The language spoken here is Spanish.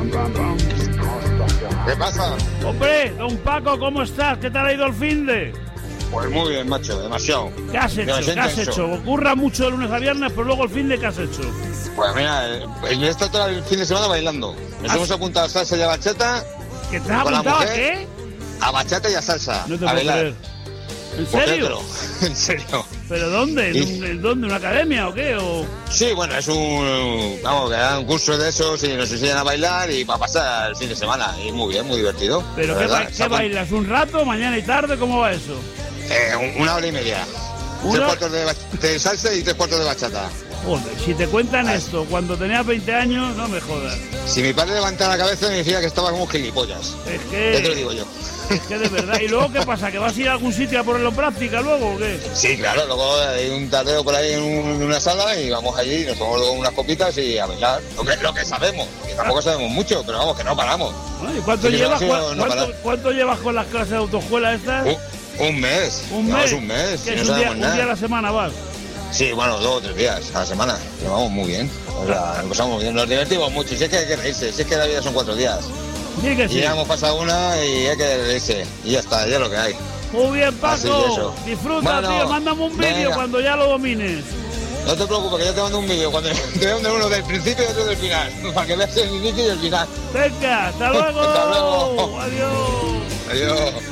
¿Qué pasa? Hombre, don Paco, ¿cómo estás? ¿Qué tal ha ido el finde? Pues muy bien, macho, demasiado. ¿Qué has hecho? ¿Qué has hecho? Ocurra mucho de lunes a viernes, pero luego el finde, ¿qué has hecho? Pues mira, yo he estado todo el fin de semana bailando. Nos hemos apuntado a salsa y a bachata. ¿Que te has apuntado a qué? A bachata y a salsa. No te a puedo bailar. creer. ¿En serio? En serio. ¿Pero dónde? ¿En dónde? ¿Una academia o qué? ¿O? Sí, bueno, es vamos, que dan un curso de esos y nos enseñan a bailar y para pasar el fin de semana. Y muy bien, muy divertido. ¿Pero qué bailas? ¿Un rato, mañana y tarde? ¿Cómo va eso? 1 hora y media. 3 cuartos de salsa y 3 cuartos de bachata. Joder, si te cuentan esto cuando tenías 20 años, no me jodas. Si mi padre levantara la cabeza me decía que estaba como gilipollas. Es que... Ya te lo digo yo. Es que de verdad. ¿Y luego qué pasa? ¿Que vas a ir a algún sitio a ponerlo en práctica luego o qué? Sí, claro. Luego hay un tardeo por ahí en una sala y vamos allí, nos tomamos luego unas copitas y a bailar. Lo que sabemos. Que tampoco sabemos mucho, pero vamos, que no paramos. ¿Y cuánto llevas con las clases de autoescuela estas? Un mes. ¿Un mes? Un mes. ¿Que es un día a la semana vas? Sí, bueno, 2 o 3 días a la semana. Pero vamos muy bien. O sea, nos pasamos muy bien. Nos divertimos mucho. Si es que hay que reírse. Si es que la vida son 4 días. Sí que sí. Y ya hemos pasado una y hay que reírse. Y ya está, ya es lo que hay. Muy bien, Paco. Disfruta, bueno, tío. Mándame un vídeo cuando ya lo domines. No te preocupes, que yo te mando un vídeo. Cuando te mando uno del principio y otro del final. Para que veas el inicio y el final. Venga, hasta luego. Hasta luego. Adiós. Adiós.